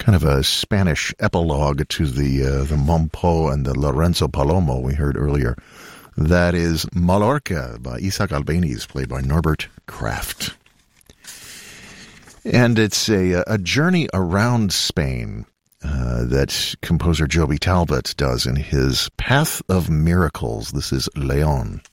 kind of a Spanish epilogue to the Mompo and the Lorenzo Palomo we heard earlier. That is Mallorca by Isaac Albéniz, played by Norbert Kraft. And it's a journey around Spain that composer Joby Talbot does in his Path of Miracles. This is Leon.